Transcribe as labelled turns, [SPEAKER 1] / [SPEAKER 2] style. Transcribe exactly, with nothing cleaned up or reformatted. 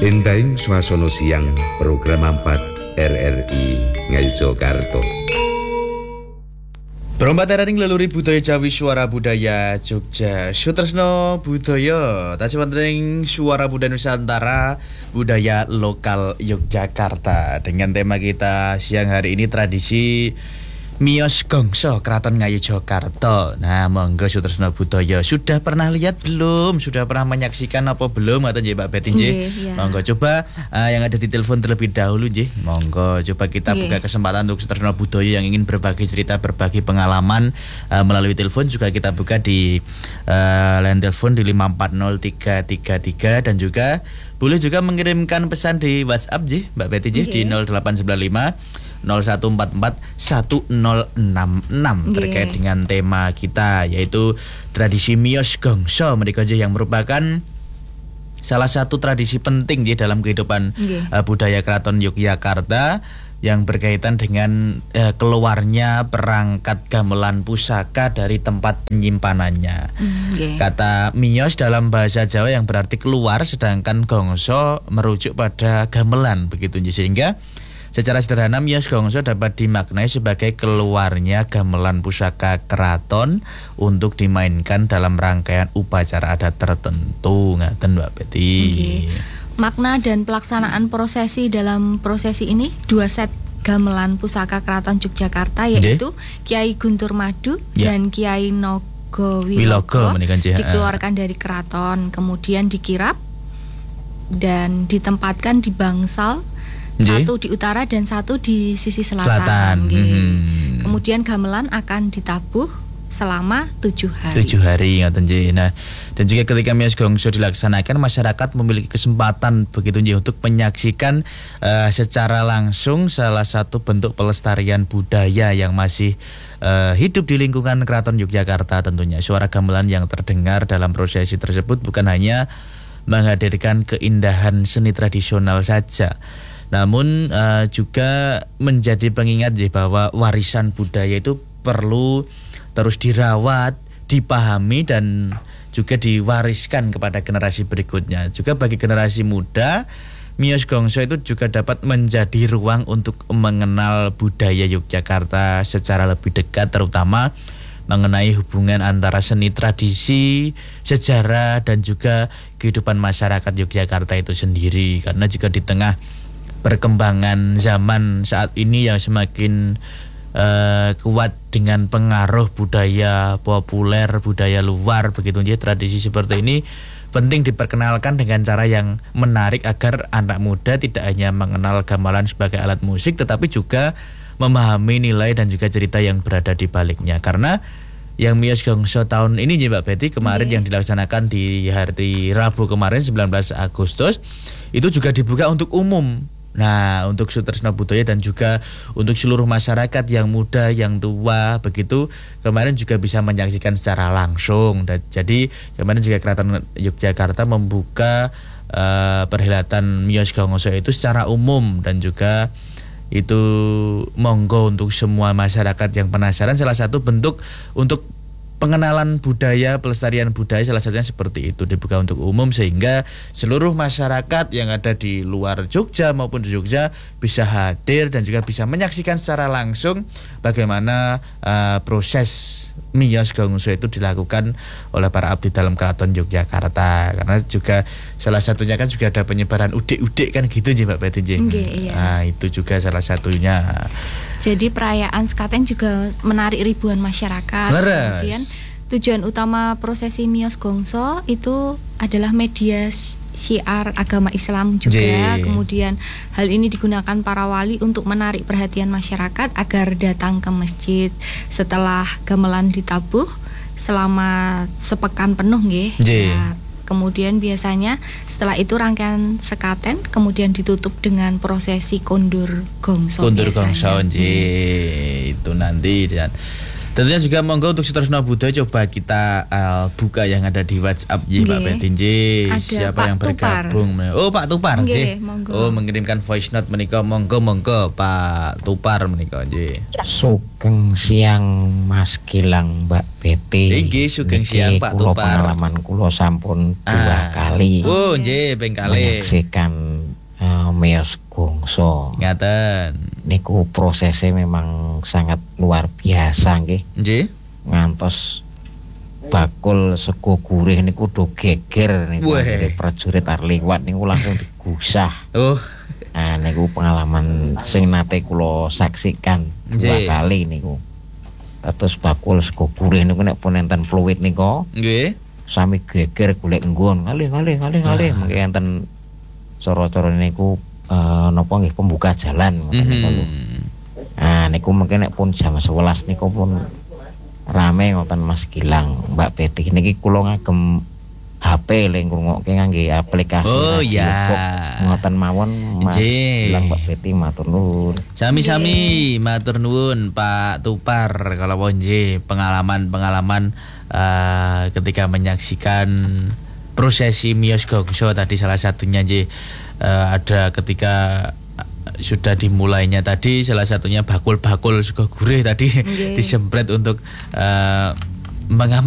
[SPEAKER 1] Benteng Swasana Siang Program empat R R I Ngayogyakarta.
[SPEAKER 2] Perombakan leluhur budaya Jawi Suara Budaya Jogja Sutresno Budaya tasih wonten Suara Budaya Nusantara Budaya Lokal Yogyakarta. Dengan tema kita siang hari ini tradisi Miyos Gongso Kraton Ngayogyakarta. Nah, monggo Sutresno Budaya, sudah pernah lihat belum? Sudah pernah menyaksikan apa belum? Atau nggih Mbak Betty nggih?
[SPEAKER 3] Yeah.
[SPEAKER 2] Monggo coba uh, yang ada di telepon terlebih dahulu nggih. Monggo coba kita yeah. buka kesempatan untuk Sutresno Budaya yang ingin berbagi cerita, berbagi pengalaman uh, melalui telepon. Juga kita buka di uh, line telepon di lima empat nol tiga tiga tiga dan juga boleh juga mengirimkan pesan di WhatsApp nggih Mbak Betty nggih okay. di nol delapan sembilan lima nol satu empat empat satu nol enam enam yeah. terkait dengan tema kita yaitu tradisi Miyos Gongso menika yang merupakan salah satu tradisi penting di dalam kehidupan yeah. uh, budaya Keraton Yogyakarta yang berkaitan dengan uh, keluarnya perangkat gamelan pusaka dari tempat penyimpanannya. Mm, yeah. Kata Miyos dalam bahasa Jawa yang berarti keluar, sedangkan Gongso merujuk pada gamelan begitu sehingga secara sederhana Miyos Gongso dapat dimaknai sebagai keluarnya gamelan pusaka keraton untuk dimainkan dalam rangkaian upacara adat tertentu. Ngaten Mbak Betty.
[SPEAKER 3] Okay. Makna dan pelaksanaan prosesi dalam prosesi ini dua set gamelan pusaka Keraton Yogyakarta yaitu okay. Kiai Guntur Madu yeah. dan Kiai Nogo Wilogo dikeluarkan dari keraton, kemudian dikirap dan ditempatkan di bangsal. Satu di utara dan satu di sisi selatan, selatan. Hmm. Kemudian gamelan akan ditabuh selama tujuh hari tujuh hari nah, dan juga ketika Miyos Gongso dilaksanakan, masyarakat memiliki kesempatan begitu nji, untuk menyaksikan uh, secara langsung salah satu bentuk pelestarian budaya yang masih uh, hidup di lingkungan Keraton Yogyakarta. Tentunya suara gamelan yang terdengar dalam prosesi tersebut bukan hanya menghadirkan keindahan seni tradisional saja, namun uh, juga menjadi pengingat ya, bahwa warisan budaya itu perlu terus dirawat, dipahami dan juga diwariskan kepada generasi berikutnya. Juga bagi generasi muda, Miyos Gongso itu juga dapat menjadi ruang untuk mengenal budaya Yogyakarta secara lebih dekat, terutama mengenai hubungan antara seni tradisi, sejarah dan juga kehidupan masyarakat Yogyakarta itu sendiri. Karena juga di tengah perkembangan zaman saat ini yang semakin uh, kuat dengan pengaruh budaya populer, budaya luar begitu ya, tradisi seperti ini penting diperkenalkan dengan cara yang menarik agar anak muda tidak hanya mengenal gamelan sebagai alat musik tetapi juga memahami nilai dan juga cerita yang berada di baliknya. Karena yang Miyos Gongso tahun ini Mbak Betty kemarin yeah. yang dilaksanakan di hari Rabu kemarin sembilan belas Agustus itu juga dibuka untuk umum. Nah, untuk Sutresno Budaya dan juga untuk seluruh masyarakat yang muda, yang tua begitu kemarin juga bisa menyaksikan secara langsung. Dan jadi kemarin juga Keraton Yogyakarta membuka uh, perhelatan Miyos Gongso itu secara umum dan juga itu monggo untuk semua masyarakat yang penasaran, salah satu bentuk untuk pengenalan budaya, pelestarian budaya salah satunya seperti itu, dibuka untuk umum sehingga seluruh masyarakat yang ada di luar Jogja maupun di Jogja bisa hadir dan juga bisa menyaksikan secara langsung bagaimana uh, proses Miyos Gongso itu dilakukan oleh para abdi dalam Keraton Yogyakarta. Karena juga salah satunya kan juga ada penyebaran udik-udik kan gitu ya Mbak Betty. Okay, iya.
[SPEAKER 2] Nah, itu juga salah satunya.
[SPEAKER 3] Jadi perayaan sekaten juga menarik ribuan masyarakat.
[SPEAKER 2] Leres.
[SPEAKER 3] Kemudian tujuan utama prosesi Miyos Gongso itu adalah media syiar agama Islam juga. Jee. Kemudian hal ini digunakan para wali untuk menarik perhatian masyarakat agar datang ke masjid setelah gamelan ditabuh selama sepekan penuh nggih. Nah, kemudian biasanya setelah itu rangkaian sekaten kemudian ditutup dengan prosesi kondur gongso.
[SPEAKER 2] Kondur gongso hmm. itu nanti dan tentunya juga monggo untuk Sutresno Budaya coba kita uh, buka yang ada di WhatsApp ya Mbak Betty. Siapa Pak yang bergabung? Tupar. Oh Pak Tupar nggih. Oh mengirimkan voice note menika monggo monggo Pak Tupar menika nggih.
[SPEAKER 4] Sugeng siang Mas Gilang Mbak Betty.
[SPEAKER 2] Nggih sugeng siang Pak
[SPEAKER 4] Tupar.
[SPEAKER 2] Tupar.
[SPEAKER 4] Pengalaman kula sampun ah. dua kali.
[SPEAKER 2] Oh nggih ping kalih.
[SPEAKER 4] Menyaksikan miyos gongso.
[SPEAKER 2] Ngaten.
[SPEAKER 4] Niku prosesnya memang sangat luar biasa nggih.
[SPEAKER 2] Nggih.
[SPEAKER 4] Ngantos bakul sego gurih niku do geger niku dari prajurit arliwat niku langsung digusah.
[SPEAKER 2] Oh.
[SPEAKER 4] Nah niku pengalaman sing nate kula saksikan dua kali niku. Terus bakul sego gurih niku nek pun enten fluid niku.
[SPEAKER 2] Nggih.
[SPEAKER 4] Sami geger golek nggon, ngalih-ngalih ngalih-ngalih mengki enten cara-cara niku uh, napa nggih pembuka jalan ngoten niku. Nah niku mungkin nek pun jam sewelas niku pun rame ngoten Mas Gilang, Mbak Betty niki kula ngagem H P le ngrungokke ngangge aplikasi.
[SPEAKER 2] Oh ya.
[SPEAKER 4] Ngoten mawon Mas Gilang, Mbak Betty matur nuwun.
[SPEAKER 2] Sami-sami matur nuwun Pak Tupar kalau nggih pengalaman-pengalaman uh, ketika menyaksikan prosesi miyos gongso tadi salah satunya nggih uh, ada ketika sudah dimulainya tadi salah satunya bakul-bakul sego gurih tadi disempret untuk uh, mengamankan